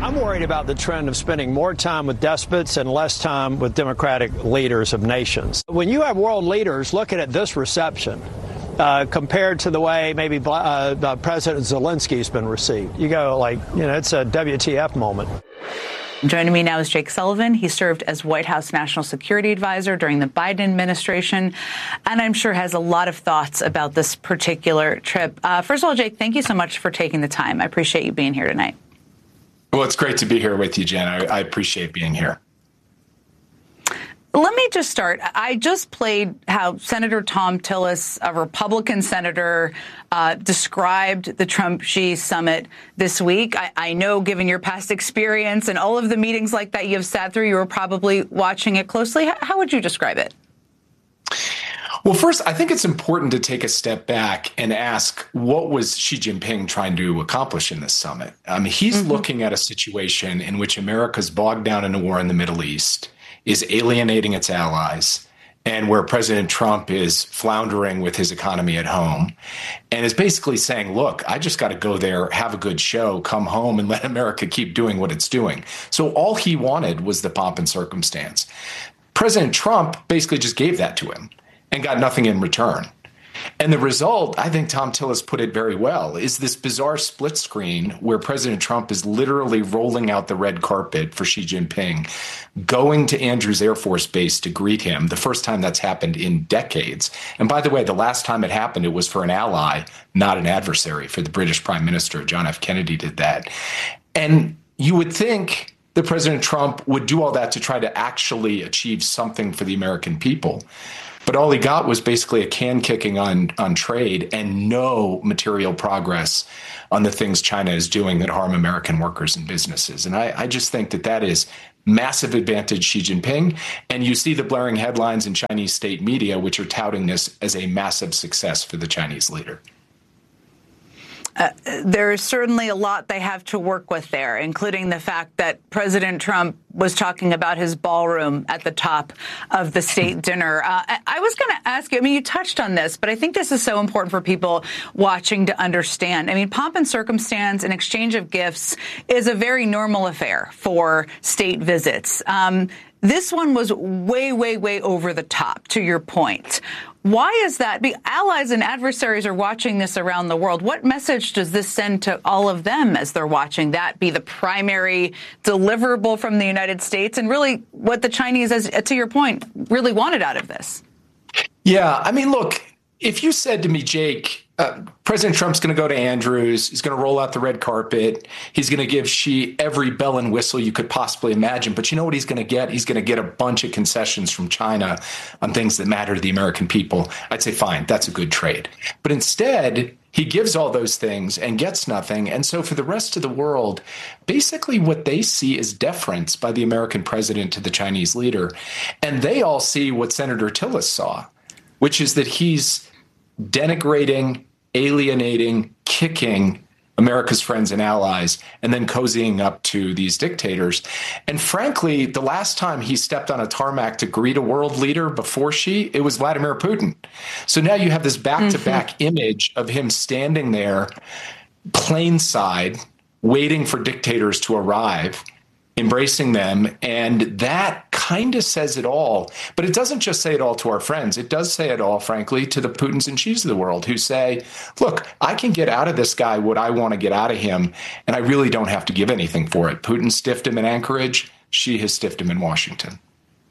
I'm worried about the trend of spending more time with despots and less time with democratic leaders of nations. When you have world leaders looking at this reception, compared to the way maybe President Zelensky's been received, you go like, it's a WTF moment. Joining me now is Jake Sullivan. He served as White House National Security Advisor during the Biden administration, and I'm sure has a lot of thoughts about this particular trip. First of all, Jake, thank you so much for taking the time. I appreciate you being here tonight. Well, it's great to be here with you, Jen. I appreciate being here. Let me just start. I just played how Senator Thom Tillis, a Republican senator, described the Trump-Xi summit this week. I know, given your past experience and all of the meetings like that you have sat through, you were probably watching it closely. How would you describe it? Well, first, I think it's important to take a step back and ask, what was Xi Jinping trying to accomplish in this summit? He's looking at a situation in which America's bogged down in a war in the Middle East, is alienating its allies, and where President Trump is floundering with his economy at home, and is basically saying, look, I just got to go there, have a good show, come home, and let America keep doing what it's doing. So all he wanted was the pomp and circumstance. President Trump basically just gave that to him and got nothing in return. And the result, I think Thom Tillis put it very well, is this bizarre split screen where President Trump is literally rolling out the red carpet for Xi Jinping, going to Andrews Air Force Base to greet him, the first time that's happened in decades. And by the way, the last time it happened, it was for an ally, not an adversary. For the British Prime Minister, John F. Kennedy did that. And you would think that President Trump would do all that to try to actually achieve something for the American people. But all he got was basically a can kicking on trade and no material progress on the things China is doing that harm American workers and businesses. And I just think that is massive advantage Xi Jinping. And you see the blaring headlines in Chinese state media, which are touting this as a massive success for the Chinese leader. There is certainly a lot they have to work with there, including the fact that President Trump was talking about his ballroom at the top of the state dinner. I was going to ask you, you touched on this, but I think this is so important for people watching to understand. Pomp and circumstance and exchange of gifts is a very normal affair for state visits. This one was way, way, way over the top, to your point. Why is that? Allies and adversaries are watching this around the world. What message does this send to all of them as they're watching that be the primary deliverable from the United States and really what the Chinese, as to your point, really wanted out of this? Yeah, look, if you said to me, Jake, President Trump's going to go to Andrews, he's going to roll out the red carpet, he's going to give Xi every bell and whistle you could possibly imagine. But you know what he's going to get? He's going to get a bunch of concessions from China on things that matter to the American people. I'd say, fine, that's a good trade. But instead, he gives all those things and gets nothing. And so for the rest of the world, basically what they see is deference by the American president to the Chinese leader. And they all see what Senator Tillis saw, which is that he's denigrating, alienating, kicking America's friends and allies, and then cozying up to these dictators. And frankly, the last time he stepped on a tarmac to greet a world leader before Xi, it was Vladimir Putin. So now you have this back-to-back image of him standing there, plain side, waiting for dictators to arrive, embracing them, and that kind of says it all. But it doesn't just say it all to our friends. It does say it all, frankly, to the Putins and Xis of the world who say, look, I can get out of this guy what I want to get out of him, and I really don't have to give anything for it. Putin stiffed him in Anchorage. Xi has stiffed him in Washington.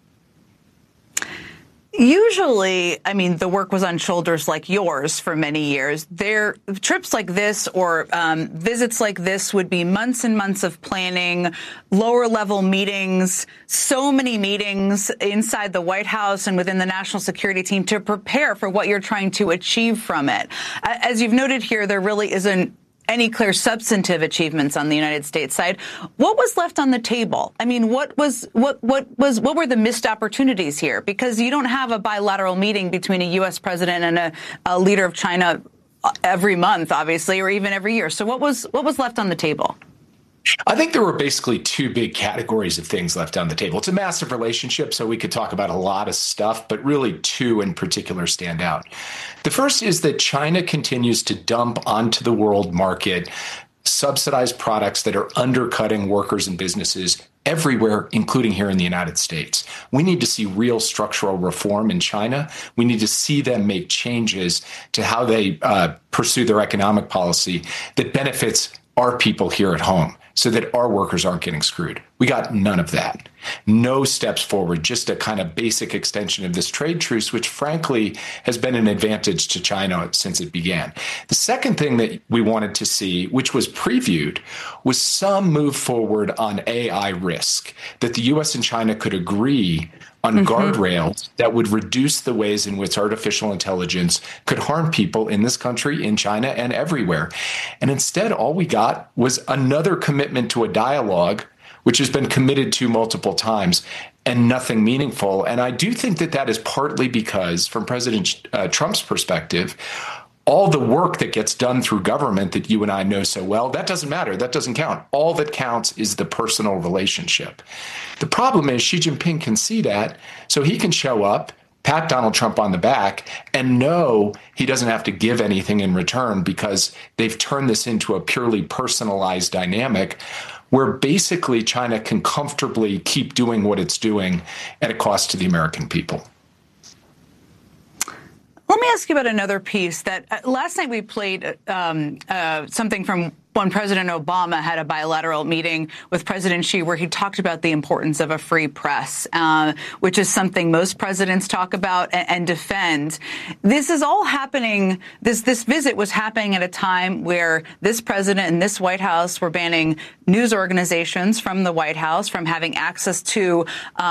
Usually, the work was on shoulders like yours for many years. Trips like this or visits like this would be months and months of planning, lower level meetings, so many meetings inside the White House and within the national security team to prepare for what you're trying to achieve from it. As you've noted here, there really isn't any clear substantive achievements on the United States side. What was left on the table? What were the missed opportunities here? Because you don't have a bilateral meeting between a U.S. president and a leader of China every month, obviously, or even every year. So what was left on the table? I think there were basically two big categories of things left on the table. It's a massive relationship, so we could talk about a lot of stuff, but really two in particular stand out. The first is that China continues to dump onto the world market subsidized products that are undercutting workers and businesses everywhere, including here in the United States. We need to see real structural reform in China. We need to see them make changes to how they pursue their economic policy that benefits our people here at home so that our workers aren't getting screwed. We got none of that. No steps forward, just a kind of basic extension of this trade truce, which frankly has been an advantage to China since it began. The second thing that we wanted to see, which was previewed, was some move forward on AI risk, that the US and China could agree on guardrails that would reduce the ways in which artificial intelligence could harm people in this country, in China, and everywhere. And instead, all we got was another commitment to a dialogue, which has been committed to multiple times, and nothing meaningful. And I do think that that is partly because, from President Trump's perspective, all the work that gets done through government that you and I know so well, that doesn't matter. That doesn't count. All that counts is the personal relationship. The problem is Xi Jinping can see that, so he can show up, pat Donald Trump on the back, and know he doesn't have to give anything in return because they've turned this into a purely personalized dynamic where basically China can comfortably keep doing what it's doing at a cost to the American people. Let me ask you about another piece that last night we played something from when President Obama had a bilateral meeting with President Xi where he talked about the importance of a free press, which is something most presidents talk about and defend. This is all happening. This visit was happening at a time where this president and this White House were banning news organizations from the White House from having access to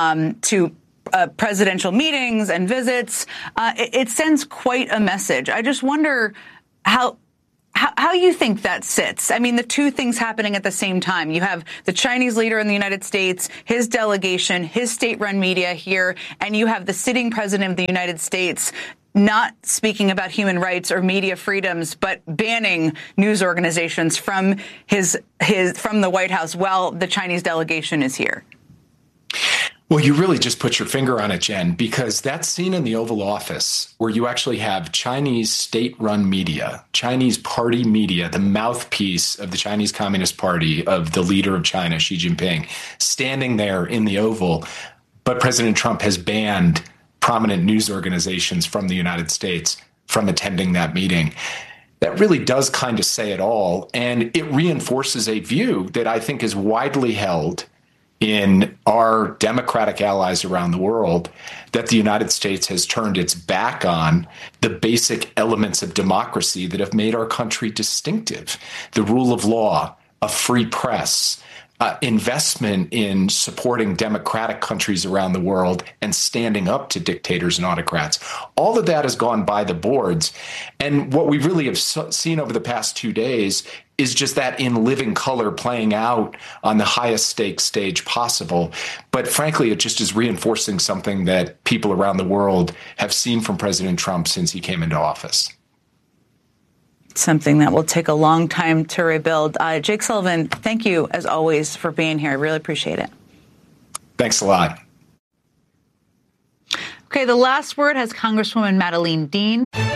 presidential meetings and visits. It sends quite a message. I just wonder how you think that sits. I mean, the two things happening at the same time. You have the Chinese leader in the United States, his delegation, his state-run media here, and you have the sitting president of the United States not speaking about human rights or media freedoms, but banning news organizations from from the White House while the Chinese delegation is here. Well, you really just put your finger on it, Jen, because that scene in the Oval Office where you actually have Chinese state-run media, Chinese party media, the mouthpiece of the Chinese Communist Party, of the leader of China, Xi Jinping, standing there in the Oval, but President Trump has banned prominent news organizations from the United States from attending that meeting. That really does kind of say it all, and it reinforces a view that I think is widely held in our democratic allies around the world, that the United States has turned its back on the basic elements of democracy that have made our country distinctive: the rule of law, a free press, investment in supporting democratic countries around the world and standing up to dictators and autocrats. All of that has gone by the boards. And what we really have seen over the past 2 days is just that in living color playing out on the highest stakes stage possible. But frankly, it just is reinforcing something that people around the world have seen from President Trump since he came into office. Something that will take a long time to rebuild. Jake Sullivan, thank you, as always, for being here. I really appreciate it. Thanks a lot. Okay, the last word has Congresswoman Madeleine Dean.